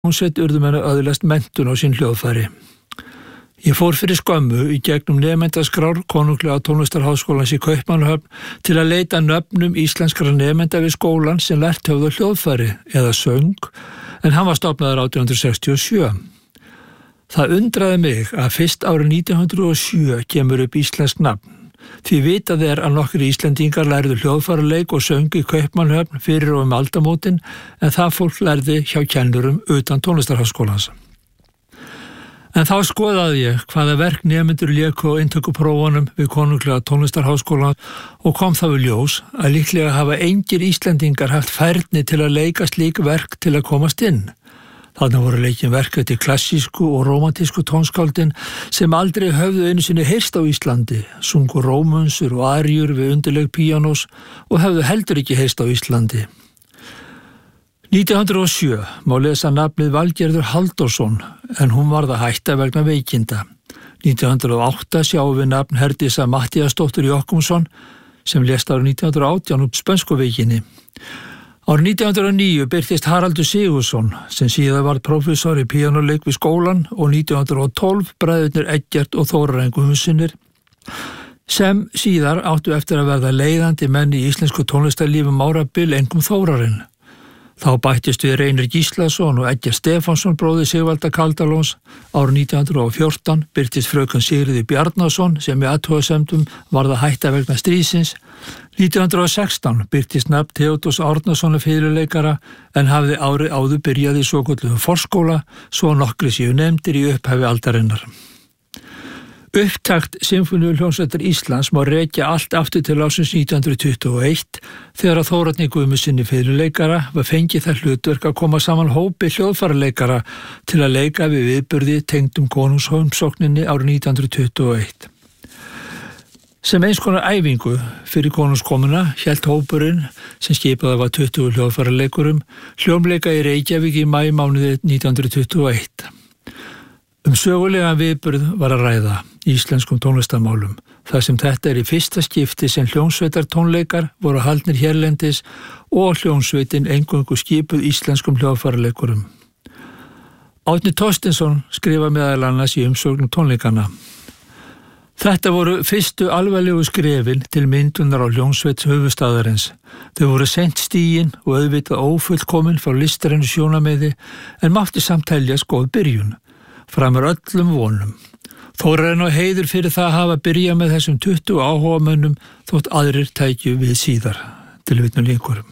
hljómsveit urðu menn að öðlast menntun á sín hljóðfæri. Ég fór fyrir skömmu í gegnum nemendaskrár Konunglega tónlistarháskólans í Kaupmannahöfn til að leita nöfnum íslenskra nemenda við skólan sem lært höfðu hljóðfæri eða söng, en hann var stofnaður 1867. Það undraði mig að fyrst árið 1907 kemur upp íslensk nafn. Því vitað að nokkrir Íslendingar lærðu hljóðfæraleik og söng í Kaupmannahöfn fyrir og aldamótin, en það fólk lærði hjá kennurum utan tónlistarháskólans. En þá skoðaði ég hvaða verk nemendur léku á inntökuprófunum við Konunglega tónlistarháskólan og kom það við ljós að líklega hafa engir Íslendingar haft færni til að leika slík verk til að komast inn. Þarna voru leikin verk eftir klassísku og rómantísku tónskáldin sem aldrei höfðu einu sinni heyrst á Íslandi, sungu rómunsur og aríur við undirleg píanós og höfðu heldur ekki heyrst á Íslandi. 1907 má lesa nafnið Valgerður Halldórsson, en hún varð að hætta vegna veikinda. 1908 sjáum við nafn Herdísar Matthíasdóttur Jochumsson sem lést árið 1918 upp spönskuveikinni. Árið 1909 birtist Haraldur Sigurðsson sem síðar var prófessor í píanóleik við skólan og 1912 bræðurnir Eggert og Þórarinn Guðmundssynir sem síðar áttu eftir að verða leiðandi menn í íslensku tónlistarlífi um árabil, einkum Þórarinn. Þá bættist við Reynir Gíslason og Eggert Stefánsson bróðir Sigvalda Kaldalóns. Árið 1914 birtist fröken Sigríður Bjarnason sem í athugasemdum varð að hætta vegna stríðsins. 1916 birtist nafn Theodórs Árnasonar fiðluleikara en hafði árið áður byrjað í svokölluðum forskóla, svo nokkrir séu nefndir í upphafi aldarinnar. Upptakt Sinfóníuhljómsveitar Íslands má rekja allt aftur til ársins 1921 þegar að Þórarni Guðmundsssyni fiðluleikara var fengið það hlutverk að koma saman hópi hljóðfæraleikara til að leika við viðburði tengdum konungsheimsókninni árið 1921. Sem eins konar æfingu fyrir konungskomuna hélt hópurinn, sem skipaði var 20 hljóðfæraleikurum, hljómleika í Reykjavík í maímánuði 1921. Sögulegan viðburð var að ræða íslenskum tónlistarmálum, þar sem þetta í fyrsta skipti sem hljómsveitar tónleikar voru haldnir hérlendis og hljómsveitin eingöngu skipuð íslenskum hljóðfæraleikurum. Árni Thorsteinsson skrifa meðal annars í umsögnum tónleikana. Þetta voru fyrstu alvarlegu skrefin til myndunar á hljómsveit höfuðstaðarins. Þau voru seint stigin og auðvitað ófullkomin frá listarinnu sjónarmiði en mátti samt teljast góð byrjun. Framar öllum vonum. Þórarinn og heiður fyrir það að hafa byrjað með þessum 20 áhugamönnum þótt aðrir tækju við síðar, tilvitnun línkurum.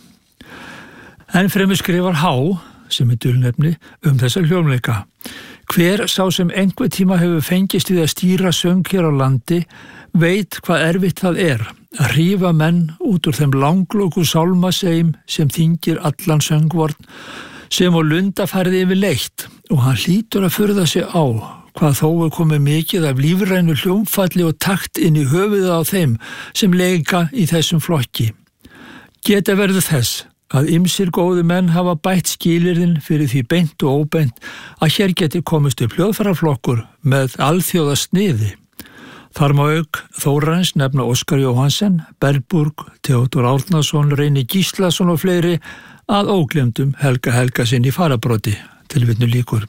Enn fremur skrifar Há, sem dulnefni, þessa hljómleika. Hver sá sem einhver tíma hefur fengist við að stýra söng hér á landi, veit hvað erfitt það að hrífa menn út úr þeim langlóku sálmaseim sem þyngir allan söngvorn, sem á lundafærði yfir leitt og hann hlýtur að furða sig á hvað þó komið mikið af lífrænu hljómfalli og takt inn í höfuðið á þeim sem leika í þessum flokki. Geta verður þess að ýmsir góðu menn hafa bætt skilyrðin fyrir því beint og óbeint að hér geti komist upp hljóðfæraflokkur með alþjóða sniði. Þar má auk Þórarins nefna Óskar Jóhansen, Bergburg, Theodór Árnason, Reynir Gíslason og fleiri að óglemdum Helga Helgasyni í Farabroti, tilvitnun lýkur.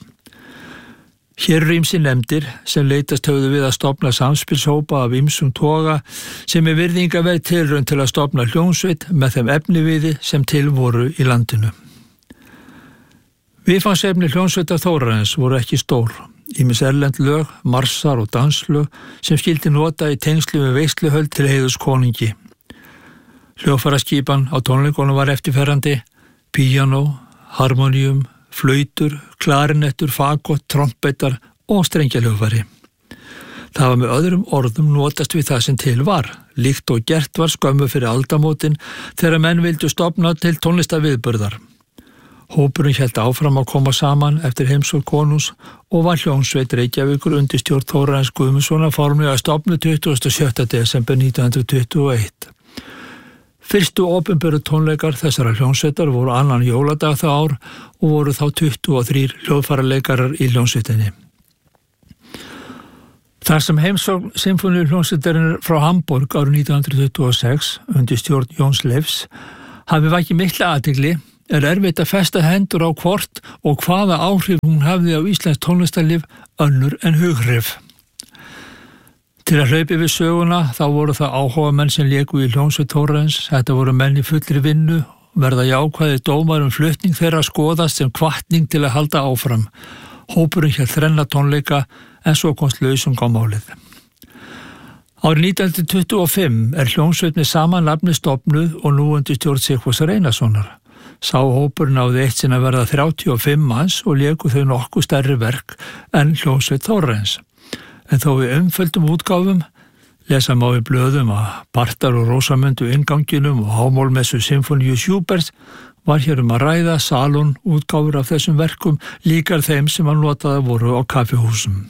Hér ýmsir nefndir sem leitast höfðu við að stofna samspilshópa af ýmsum toga sem virðingaverð tilraun til að stofna hljómsveit með þeim efniviði sem til voru í landinu. Viðfangsefni hljómsveitar Þórarins voru ekki stór. Ýmis erlend lög, marsar og danslög sem skyldi nota í tengslu við veisluhöld til heiðurs konungi. Hljóðfæraskipan á tónleikunum var eftirferrandi: píanó, harmoníum, flautur, klarinettur, fagott, trompetar og strengjahljóðfæri. Það var með öðrum orðum notast við það sem til var, líkt og gert var skömmu fyrir aldamótin þegar menn vildu stofna til tónlistarviðburðar. Hópurinn hélt áfram að koma saman eftir heimsókn konungs og var hljómsveit Reykjavíkur undir stjórn Þórarins Guðmundssonar formlega stofnuð 27. desember 1921. Fyrstu opinberu tónleikar þessara hljómsveitar voru annan jóladag það ár og voru þá 23 hljóðfæraleikarar í hljómsveitinni. Þar sem heimsókn Sinfóníuhljómsveitarinnar frá Hamborg árið 1926 undir stjórn Jóns Leifs hafi vakið mikla athygli erfitt að festa hendur á hvort og hvaða áhrif hún hafði á íslenskt tónlistarlíf önnur en hughrif. Til að hlaupa yfir söguna þá voru það áhugamenn sem léku í hljómsveit Þórarins. Þetta voru menn í fullri vinnu, verða jákvæðir dómar flutning þeirra skoðast sem hvatning til að halda áfram. Hópurinn hélt 3 tónleika en svo komst lausung á málið. Árið 1925 hljómsveit með sama nafni stofnuð og nú undir stjórn Sigfúsar Einarssonar. Sá hópur náði eitt sinn að verða 35 manns og léku þau nokkuð stærri verk en hljómsveit Þórarins. En þó í umföldum útgáfum, lesa má í blöðum að Bartar og Rósamund innganginum og hámálmessu Sinfoníu Schuberts, var hér að ræða salón útgáfur af þessum verkum líkar þeim sem hann notaði voru á kaffihúsum.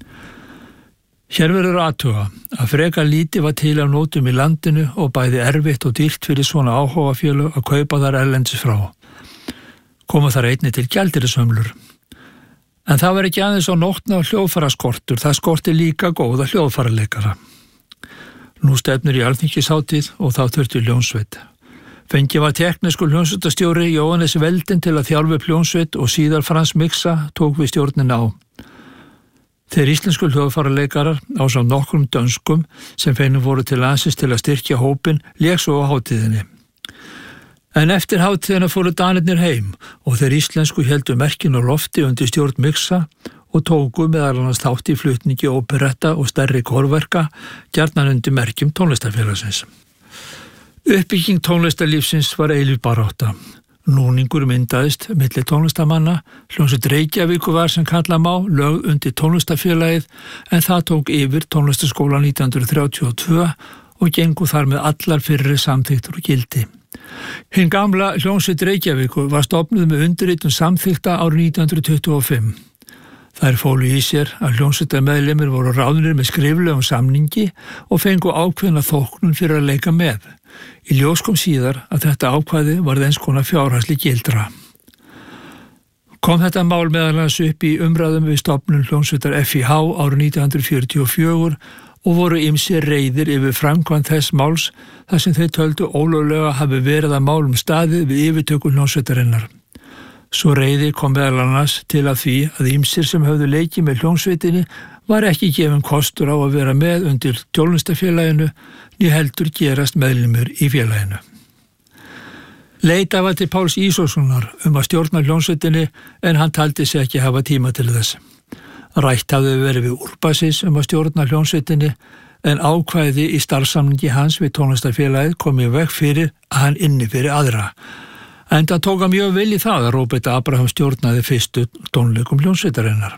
Hér verður athuga að frekar lítið var til af nótum í landinu og bæði erfitt og dýrt fyrir svona áhugafélög að kaupa þar erlendis frá. Koma þar einnig til gjaldeyrisöflur. En það var ekki aðeins á nótna og hljóðfaraskortur, það skorti líka góða hljóðfaraleikara. Nú stefnir í alþingishátíð og þá þurfti hljómsveit. Fengið var teknískur hljómsveitastjóri Jóhannes Veldin til að þjálfa upp hljómsveit og síðar Frans Miksa tók við stjórnin á. Þeir íslensku hljóðfaraleikarar ásamt nokkrum dönskum sem fengnir voru til landsins til að styrkja hópinn lék svo á hátíðinni. En eftir hátíðina fóru Danirnir heim og þeir íslensku héldu merkin á lofti undir stjórn Miksa og tóku meðal annars þátt í flutningi óperetta og stærri kórverka gjarnan undir merkjum tónlistarfélagsins. Uppbygging tónlistarlífsins var eilíf barátta. Núningur myndaðist milli tónlistamanna, hljómsveit Reykjavíkur var sem kalla má lögð undir tónlistarfélagið en það tók yfir tónlistarskóla 1932 og gengu þar með allar fyrri samþykktur og gildi. Hinn gamla hljómsveit Reykjavíkur var stofnuð með undirritun samþykta árið 1925. Þær fólu í sér að hljómsveitarmeðlimir voru ráðnir með skriflegum samningi og fengu ákveðna þóknun fyrir að leika með. Í ljós kom síðar að þetta ákvæði varð eins konar fjárhagsleg gildra. Kom þetta mál meðal annars upp í umræðum við stofnun hljómsveitar FIH árið 1944 og voru ýmsir reiðir yfir framkvæmd þess máls þar sem þeir töldu ólöglega hafi verið að málum staðið við yfirtöku hljómsveitarinnar. Svo reiði kom meðal annars til að því að ýmsir sem höfðu leikið með hljómsveitinni var ekki gefinn kostur á að vera með undir tónlistarfélaginu né heldur gerast meðlimur í félaginu. Leitað var til Páls Ísólfssonar að stjórna hljómsveitinni en hann taldi sig ekki hafa tíma til þess. Rætt hafði verið við Úrbasis að stjórna hljómsveitinni en ákvæði í starfssamningi hans við tónlistarfélagið kom í veg fyrir að hann inni fyrir aðra. Enda tók hann mjög vel í það að Róbert Abraham stjórnaði fyrstu tónleikum hljómsveitarinnar.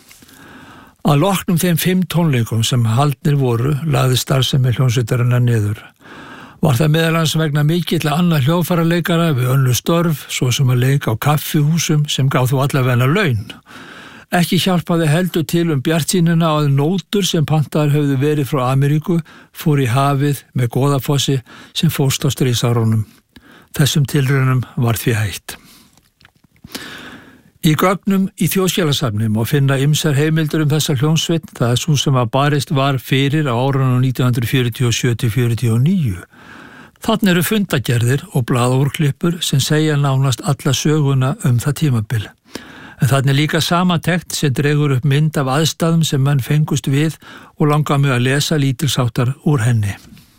Að loknum þeim 5 tónleikum sem haldnir voru lagði starfsemi hljómsveitarinnar niður. Var það meðal annars vegna mikill annað hljóðfaraleikara við önnur störf, svo sem að leika á kaffihúsum sem gaf þó allavega laun. Ekki hjálpaði heldur til bjartsýnina að nótur sem pantaðar höfðu verið frá Ameríku fór í hafið með Goðafossi sem fórst á stríðsárunum. Þessum tilraunum var því hætt. Í gögnum í Þjóðskjalasafni má finna ýmsar heimildir þessa hljómsveit, það svo sem að barist var fyrir á árunum 1947-49. Þarna eru fundagerðir og blaðaúrklippur sem segja nánast alla söguna það tímabil. En þarna líka samantekt sem dregur upp mynd af aðstæðum sem menn fengust við og langar mig að lesa lítilsháttar úr henni.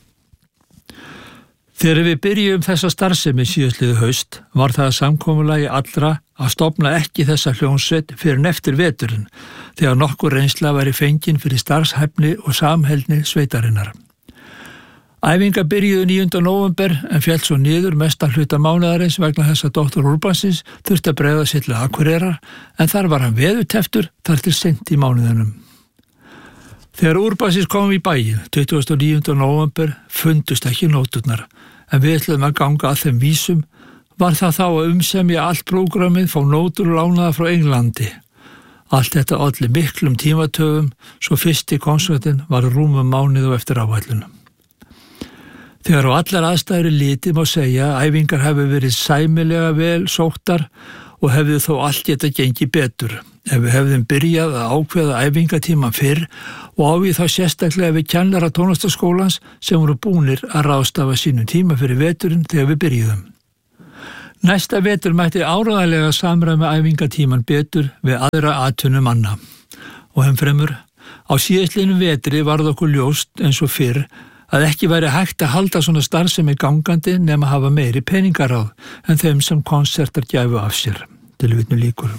Þegar við byrjum þessa starfsemi síðastliðið haust var það samkomulagi allra að stofna ekki þessa hljómsveit fyrir eftir veturinn þegar nokkur reynsla væri fengin fyrir starfshæfni og samheldni sveitarinnar. Æfingar byrjuðu 9. nóvember en féll svo niður mesta hluta mánaðarins vegna þess að Dr. Urbansins þurfti að bregða sér til Akureyrar en þar var hann veðurteftur þar til seint í mánuðinum. Þegar Urbansins kom í bæinn 29. nóvember fundust ekki nóturnar en við ætluðum að ganga að þeim vísum var það þá að umsemja allt prógrammið fá nótur lánaða frá Englandi. Allt þetta olli miklum tímatöfum svo fyrsti konsertinn var rúmum mánuð og eftir áætlunum. Þegar á allar aðstæður litið má segja að æfingar hafi verið sæmilega vel sóttar og hefði þó allt geta gengið betur. Ef við hefðum byrjað að ákveða æfingatíma fyrr og ávið þá sérstaklega við kennara tónlistarskólans sem voru búnir að ráðstafa sínum tíma fyrir veturinn þegar við byrjuðum. Næsta vetur mætti áreiðanlega samræma æfingatíman betur við aðra atvinnu manna. Og fremur, á síðastliðnum vetri varð okkur ljóst eins og fyrr að ekki væri hægt að halda svona starfsemi gangandi nema hafa meiri peningaráð en þeim sem konsertar gæfu af sér. Tilvitnun lýkur.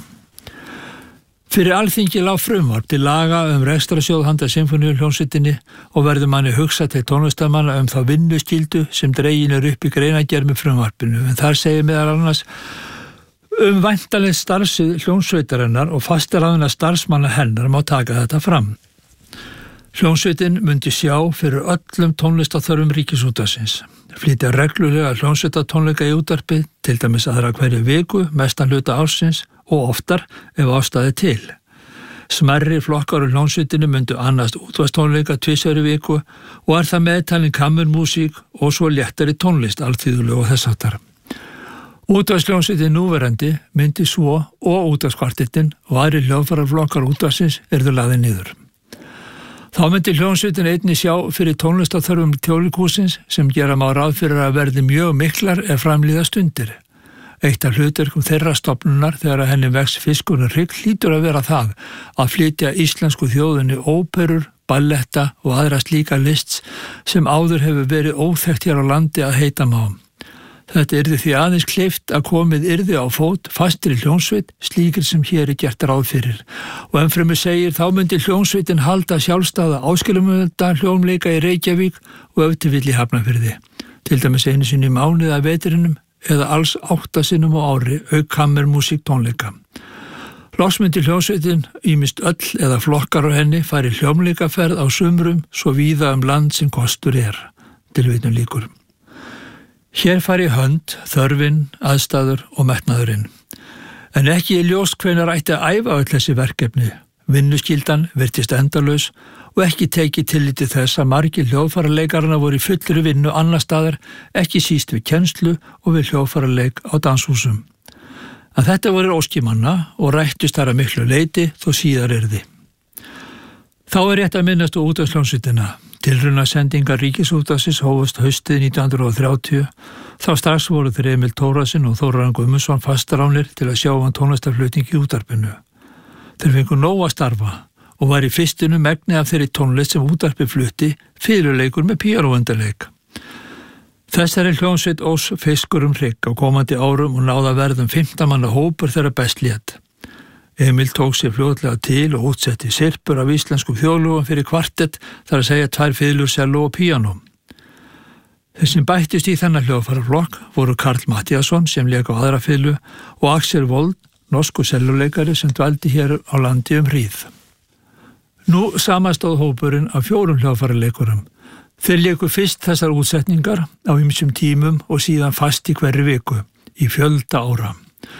Fyrir Alþingi lá frumvarp til laga rekstrarsjóð handa Sinfóníuhljómsveitinni og verður manni hugsað til tónlistarmanna þá vinnuskyldu sem dregin upp í greinargerð með frumvarpinu. En þar segir meðal annars væntanleg starfsvið hljómsveitarinnar og fastaráðinna starfsmanna hennar má taka þetta fram. Hljómsveitin myndi sjá fyrir öllum tónlistarþörfum Ríkisútvarpsins. Flytja reglulega hljómsveitatónleika í útvarpi, til dæmis aðra hverju viku, mestan hluta ársins og oftar ef ástæði til. Smærri flokkar úr hljómsveitinu myndu annast útvarpstónleika 2 í viku og það meðtalin kammermúsík og svo léttari tónlist alþýðuleg og þess háttar. Útvarpshljómsveitin núverandi myndi svo og útvarpskvartettinn og aðrir hljóðfærarflokkar útvarpsins yrðu lagðir niður. Þá myndi hljómsveitin einnig sjá fyrir tónlistarþörfum Þjóðleikhússins sem gera má ráð fyrir að verði mjög miklar framlíða stundir. Eitt af hlutverkum þeirra stofnunar þegar henni vex fiskurinn hrygg hlýtur að vera það að flytja íslensku þjóðinni óperur, balletta og aðra slíka lists sem áður hefur verið óþekkt hér á landi að heita má. Þetta yrði því aðeins kleift að komið yrði á fót fastri hljómsveit, slíkir sem hér gert ráð fyrir. Og fremur segir þá myndi hljómsveitin halda sjálfstæða áskilumölda hljómleika í Reykjavík og ef til vill í Hafnarfirði. Til dæmis einu sinni í mánuði að vetrinum eða alls 8 sinnum á ári auk kammermúsík tónleika. Loks myndi hljómsveitin ýmist öll eða flokkar á henni fari hljómleikaferð á sumrum svo víða land sem kostur Tilvitnun lýkur. Hér fari hönd, þörfin, aðstæður og metnaðurinn. En ekki ljóst hvenær ætti að æfa öll þessi verkefni. Vinnuskyldan virtist endalaus og ekki tekið tilliti þess að margir hljóðfæraleikaranna voru í fullri vinnu annar staðar, ekki síst við kennslu og við hljóðfæraleik á danshúsum. En þetta voru óskimanna og rættust þar að miklu leyti þó síðar yrði. Þá rétt að minnast á útvarpshljómsveitina. Tilraunasendingar Ríkisútvarpsins hófust haustið 1930. Þá strax voru þeir Emil Tórasin og Þórarinn Guðmundsson fastaránir til að sjá tónlistarflutning í útvarpinu. Þeir fengu nóg að starfa og var í fyrstinu megni af þeirri tónlist sem útvarpi flutti, fiðluleikur með píanóundarleik. Þessari hljómsveit ós fiskur hrygg á komandi árum og náða verðum 15 manna hópur þeirra best lét. Emil tók sér fljótlega til og útsetti sirpur af íslenskum þjóðlögum fyrir kvartett, þar að segja 2 fiðlur, selló og píanó. Þeir sem bættist í þennan hljóðfæraflokk voru Karl Matthíasson sem lék á aðra fiðlu og Axel Wold, norskur selluleikari sem dvaldi hér á landi hríð. Nú samastóð hópurinn af 4 hljóðfæraleikurum. Þeir léku fyrst þessar útsetningar á ýmsum tímum og síðan fast í hverri viku, í fjölda ára.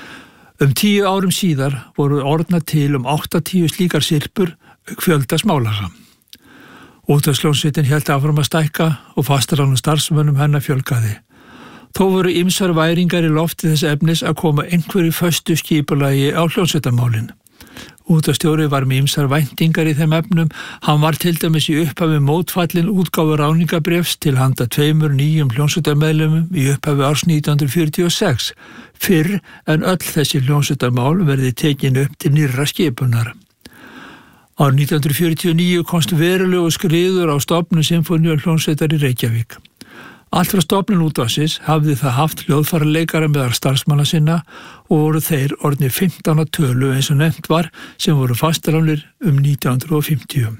10 árum síðar voru orðnar til 8-10 slíkar sirpur fjölda smálaga. Útvarpshljómsveitin hélt áfram að stækka og fastaráðnum starfsmönnum hennar fjölgaði. Þó voru ýmsar væringar í lofti þess efnis að koma einhverju föstu skipulagi á hljómsveitamálin. Útvarpsstjóri var með ýmsar væntingar í þeim efnum. Hann var til dæmis í upphafi mótfallin útgáfu ráðningabrefs til handa 2 nýjum hljómsveitarmeðlimum í upphafi árs 1946, fyrr en öll þessi hljómsveitarmál verði tekin upp til nýrra skipunar. Árið 1949 komst verulegu skriður á stofnun Sinfóníuhljómsveitar í Reykjavík. Allt frá stofnun útvarpsins hafði það haft hljóðfæraleikara meðal starfsmanna sinna og voru þeir orðnir 15 að tölu eins og nefnt var sem voru fastaránir 1950.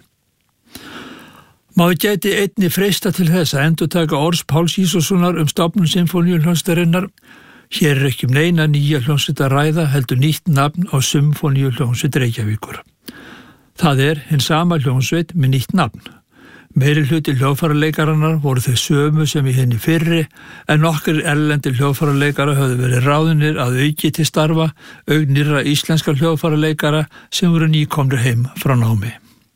Maður gæti einnig freista til þess að endurtaka orðs Páls Ísakssonar stofnun Sinfóníuhljómsveitarinnar. Hér ekki neina nýja hljómsveit að ræða, heldur nýtt nafn á Sinfóníuhljómsveit Reykjavíkur. Það hinn sama hljómsveit með nýtt nafn. Meiri hluti hljóðfæraleikarannar voru þau sömu sem í henni fyrri, en nokkur erlendir hljóðfæraleikara höfðu verið ráðnir að auki til starfa, auk nýrra íslenska hljóðfæraleikara sem voru nýkomnir heim frá námi.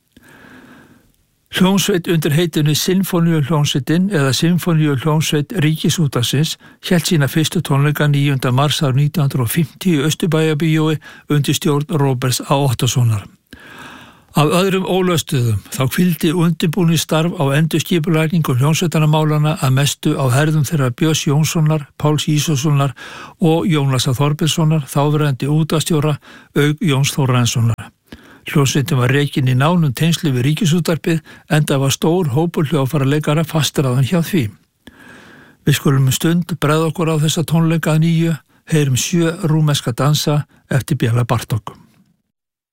Hljómsveit undir heitinu Sinfóníuhljómsveitin eða Sinfóníuhljómsveit Ríkisútvarpsins hélt sína fyrstu tónleika 9. mars árið 1950 í Austurbæjarbíói undir stjórn Róberts A. Óttarssonar. Af öðrum ólöstuðum þá hvíldi undirbúningsstarf á endurskipulagningu hljómsveitarmálana að mestu á herðum þeirra Björns Jónssonar, Páls Ísakssonar og Jónasar Þorbergssonar, þáverandi útvarpsstjóra, auk Jóns Þórarinssonar. Hljómsveitin var rekin í nánum tengslu við Ríkisútvarpið enda var stór hópur hljóðfæraleikara fastráðinn hjá því. Við skulum stund bregða okkur á þessa tónleika að nýju, heyrum 7 rúmenska dansa eftir Bela Bartók.